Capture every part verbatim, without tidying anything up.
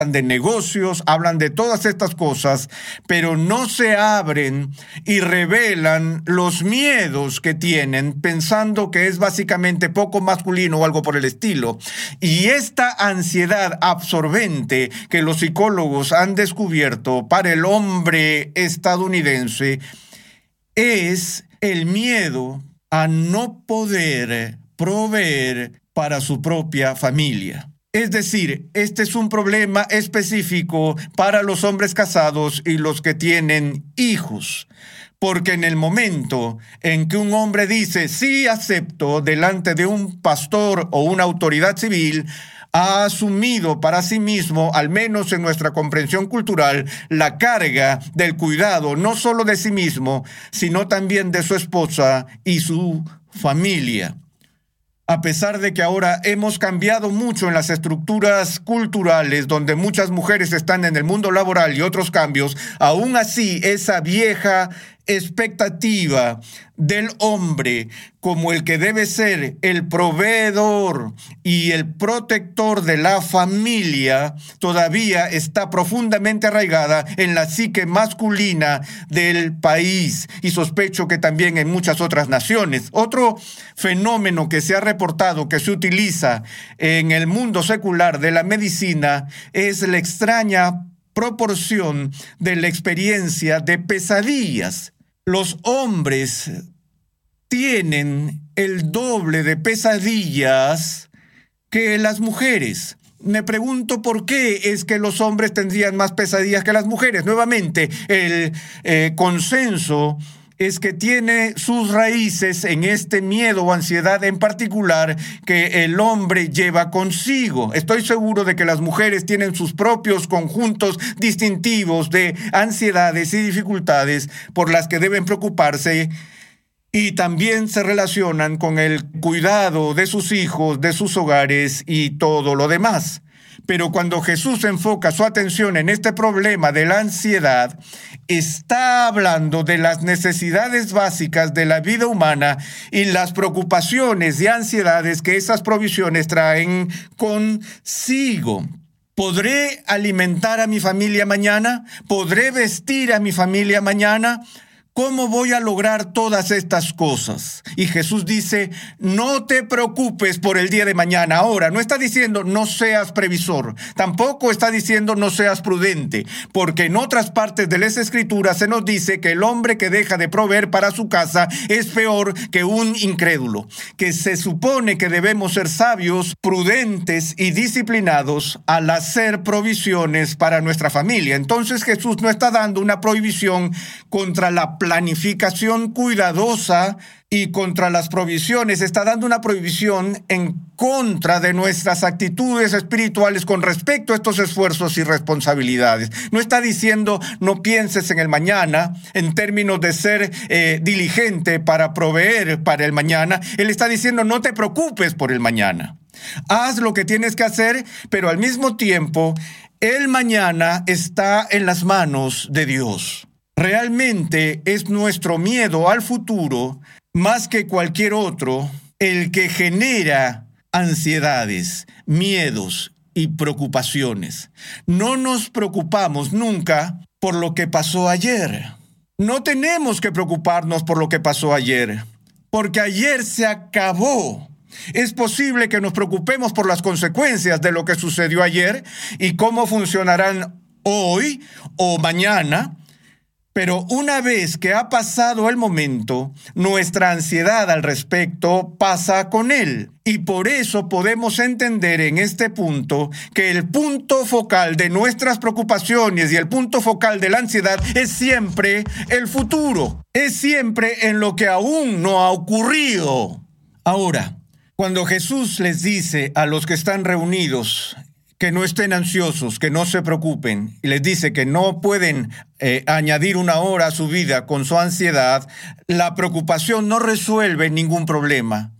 de negocios, hablan de todas estas cosas, pero no se abren y revelan los miedos que tienen, pensando que es básicamente poco masculino o algo por el estilo. Y esta ansiedad absorbente que los psicólogos han descubierto para el hombre estadounidense es el miedo a no poder proveer para su propia familia. Es decir, este es un problema específico para los hombres casados y los que tienen hijos. Porque en el momento en que un hombre dice, sí acepto delante de un pastor o una autoridad civil, ha asumido para sí mismo, al menos en nuestra comprensión cultural, la carga del cuidado no solo de sí mismo, sino también de su esposa y su familia. A pesar de que ahora hemos cambiado mucho en las estructuras culturales, donde muchas mujeres están en el mundo laboral y otros cambios, aún así esa vieja expectativa del hombre como el que debe ser el proveedor y el protector de la familia todavía está profundamente arraigada en la psique masculina del país, y sospecho que también en muchas otras naciones. Otro fenómeno que se ha reportado que se utiliza en el mundo secular de la medicina es la extraña proporción de la experiencia de pesadillas. Los hombres tienen el doble de pesadillas que las mujeres. Me pregunto por qué es que los hombres tendrían más pesadillas que las mujeres. Nuevamente, el eh, consenso es que tiene sus raíces en este miedo o ansiedad en particular que el hombre lleva consigo. Estoy seguro de que las mujeres tienen sus propios conjuntos distintivos de ansiedades y dificultades por las que deben preocuparse, y también se relacionan con el cuidado de sus hijos, de sus hogares y todo lo demás. Pero cuando Jesús enfoca su atención en este problema de la ansiedad, está hablando de las necesidades básicas de la vida humana y las preocupaciones y ansiedades que esas provisiones traen consigo. ¿Podré alimentar a mi familia mañana? ¿Podré vestir a mi familia mañana? ¿Cómo voy a lograr todas estas cosas? Y Jesús dice, no te preocupes por el día de mañana. Ahora, no está diciendo no seas previsor. Tampoco está diciendo no seas prudente. Porque en otras partes de las Escrituras se nos dice que el hombre que deja de proveer para su casa es peor que un incrédulo. Que se supone que debemos ser sabios, prudentes y disciplinados al hacer provisiones para nuestra familia. Entonces Jesús no está dando una prohibición contra la planificación cuidadosa y contra las provisiones. Está dando una prohibición en contra de nuestras actitudes espirituales con respecto a estos esfuerzos y responsabilidades. No está diciendo no pienses en el mañana en términos de ser eh, diligente para proveer para el mañana. Él está diciendo no te preocupes por el mañana. Haz lo que tienes que hacer, pero al mismo tiempo el mañana está en las manos de Dios. Realmente es nuestro miedo al futuro, más que cualquier otro, el que genera ansiedades, miedos y preocupaciones. No nos preocupamos nunca por lo que pasó ayer. No tenemos que preocuparnos por lo que pasó ayer, porque ayer se acabó. Es posible que nos preocupemos por las consecuencias de lo que sucedió ayer y cómo funcionarán hoy o mañana. Pero una vez que ha pasado el momento, nuestra ansiedad al respecto pasa con él. Y por eso podemos entender en este punto que el punto focal de nuestras preocupaciones y el punto focal de la ansiedad es siempre el futuro. Es siempre en lo que aún no ha ocurrido. Ahora, cuando Jesús les dice a los que están reunidos que no estén ansiosos, que no se preocupen, y les dice que no pueden eh, añadir una hora a su vida con su ansiedad, la preocupación no resuelve ningún problema.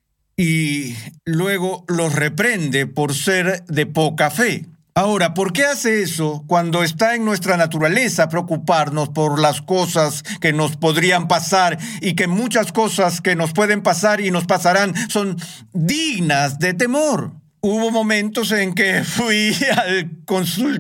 Y luego los reprende por ser de poca fe. Ahora, ¿por qué hace eso cuando está en nuestra naturaleza preocuparnos por las cosas que nos podrían pasar y que muchas cosas que nos pueden pasar y nos pasarán son dignas de temor? Hubo momentos en que fui al consultorio